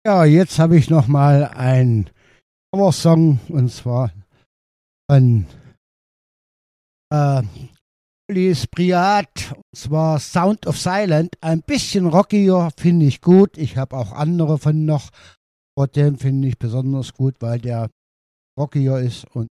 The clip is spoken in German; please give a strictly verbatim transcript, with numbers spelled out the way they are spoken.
Ja, jetzt habe ich noch mal einen Cover-Song und zwar von äh, Police Briat, und zwar Sound of Silent. Ein bisschen rockiger, finde ich gut. Ich habe auch andere von noch, aber den finde ich besonders gut, weil der rockiger ist und